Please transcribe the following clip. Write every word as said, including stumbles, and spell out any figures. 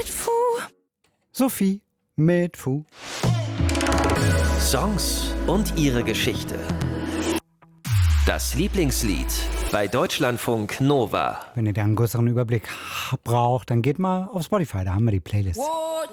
mit Fu. Sophie mit Fu. Songs und ihre Geschichte. Das Lieblingslied bei Deutschlandfunk Nova. Wenn ihr da einen größeren Überblick braucht, dann geht mal auf Spotify, da haben wir die Playlist.